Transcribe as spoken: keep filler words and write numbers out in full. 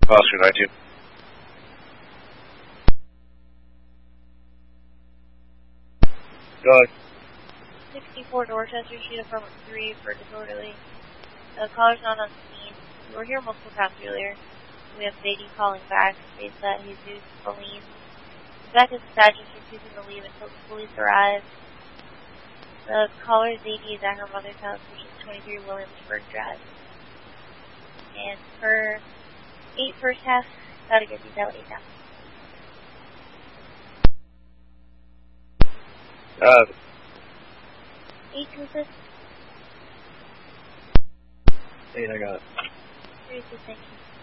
Oscar nine two. Go ahead. sixty-four Dorchester, sheet of front three for disorderly. The caller's not on scene. We were here multiple times earlier. We have Sadie calling back. They said Jesus, Pauline. Rebecca's sergeant refusing to leave until the police arrive. The caller's A D is at her mother's house, which is twenty-three Williamsburg Drive. And for eight first half, gotta get these out eight now. Uh, eight to assist. eight, I got it. Three assist, thank you.